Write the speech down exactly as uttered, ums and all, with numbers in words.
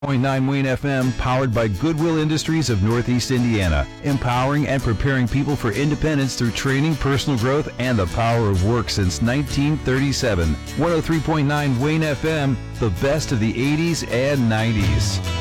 point nine Wayne F M, powered by Goodwill Industries of Northeast Indiana, empowering and preparing people for independence through training, personal growth, and the power of work since nineteen thirty-seven. one oh three point nine Wayne F M, the best of the eighties and nineties.